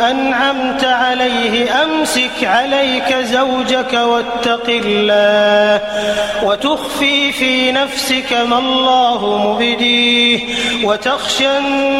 أنعمت عليه أمسك عليك زوجك واتق الله وتخفي في نفسك ما الله مبديه وتخشى